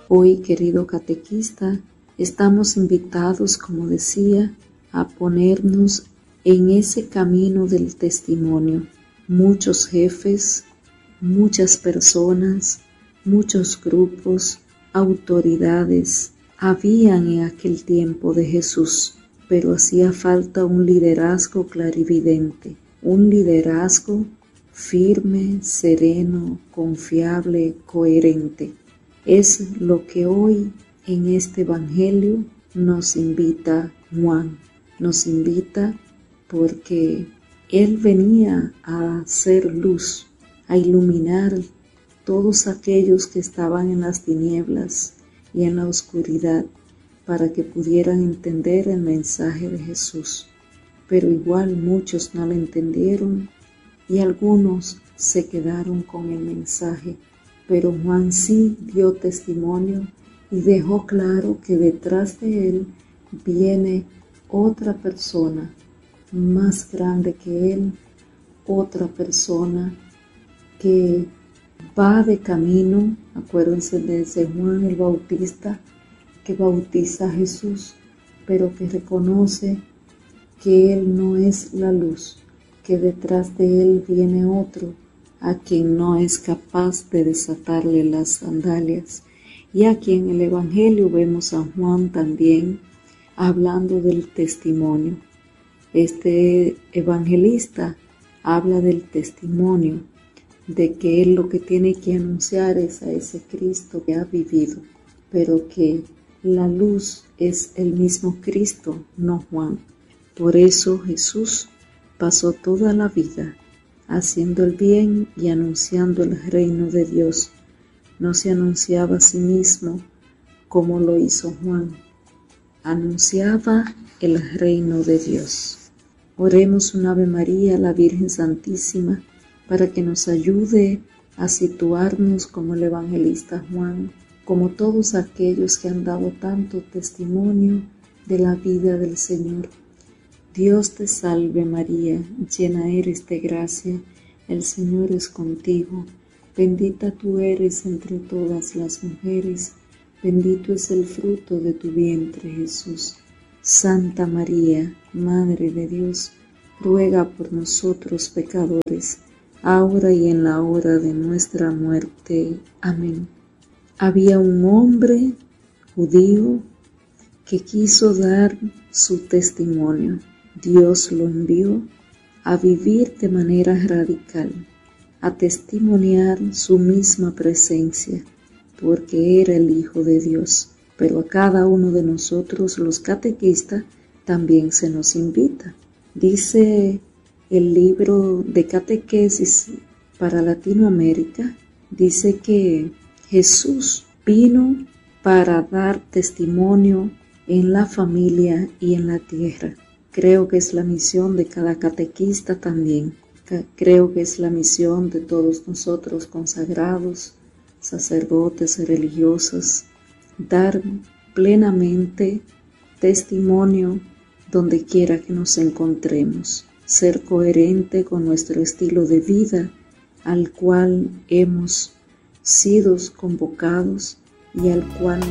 Hoy, querido catequista, estamos invitados, como decía, a ponernos en ese camino del testimonio. Muchos jefes, muchas personas, muchos grupos, autoridades habían en aquel tiempo de Jesús, pero hacía falta un liderazgo clarividente, un liderazgo firme, sereno, confiable, coherente. Es lo que hoy en este Evangelio nos invita Juan. Nos invita porque Él venía a hacer luz, a iluminar todos aquellos que estaban en las tinieblas y en la oscuridad, para que pudieran entender el mensaje de Jesús. Pero igual muchos no lo entendieron y algunos se quedaron con el mensaje. Pero Juan sí dio testimonio y dejó claro que detrás de él viene otra persona más grande que él, otra persona que va de camino. Acuérdense de ese Juan el Bautista que bautiza a Jesús, pero que reconoce que él no es la luz, que detrás de él viene otro a quien no es capaz de desatarle las sandalias, y aquí en el Evangelio vemos a Juan también hablando del testimonio. Este evangelista habla del testimonio, de que él lo que tiene que anunciar es a ese Cristo que ha vivido, pero que la luz es el mismo Cristo, no Juan. Por eso Jesús pasó toda la vida haciendo el bien y anunciando el reino de Dios. No se anunciaba a sí mismo como lo hizo Juan. Anunciaba el reino de Dios. Oremos un Ave María a la Virgen Santísima para que nos ayude a situarnos como el evangelista Juan, como todos aquellos que han dado tanto testimonio de la vida del Señor. Dios te salve María, llena eres de gracia, el Señor es contigo. Bendita tú eres entre todas las mujeres, bendito es el fruto de tu vientre Jesús. Santa María, Madre de Dios, ruega por nosotros pecadores, ahora y en la hora de nuestra muerte. Amén. Había un hombre judío que quiso dar su testimonio. Dios lo envió a vivir de manera radical, a testimoniar su misma presencia, porque era el Hijo de Dios. Pero a cada uno de nosotros, los catequistas, también se nos invita. Dice el libro de catequesis para Latinoamérica, dice que Jesús vino para dar testimonio en la familia y en la tierra. Creo que es la misión de cada catequista también. Creo que es la misión de todos nosotros consagrados, sacerdotes, religiosas, dar plenamente testimonio donde quiera que nos encontremos, ser coherente con nuestro estilo de vida al cual hemos sido convocados y al cual